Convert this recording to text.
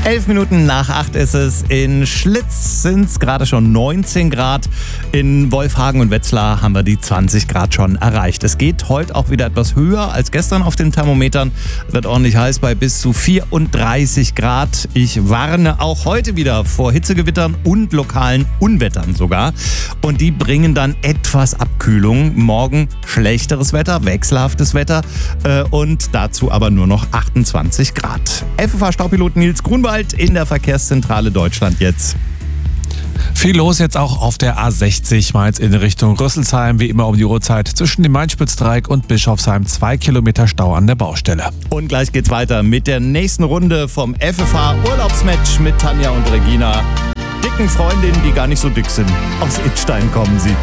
11 Minuten nach 8 ist es. In Schlitz sind es gerade schon 19 Grad. In Wolfhagen und Wetzlar haben wir die 20 Grad schon erreicht. Es geht heute auch wieder etwas höher als gestern auf den Thermometern. Wird ordentlich heiß bei bis zu 34 Grad. Ich warne auch heute wieder vor Hitzegewittern und lokalen Unwettern sogar. Und die bringen dann etwas Abkühlung. Morgen schlechteres Wetter, wechselhaftes Wetter und dazu aber nur noch 28 Grad. FFH-Staupilot Nils Grunwald in der Verkehrszentrale Deutschland jetzt. Viel los jetzt auch auf der A60 Mainz in Richtung Rüsselsheim, wie immer um die Uhrzeit zwischen dem Main-Spitz-Dreieck und Bischofsheim 2 Kilometer Stau an der Baustelle. Und gleich geht's weiter mit der nächsten Runde vom FFH-Urlaubsmatch mit Tanja und Regina. Dicken Freundinnen, die gar nicht so dick sind. Aus Idstein kommen sie.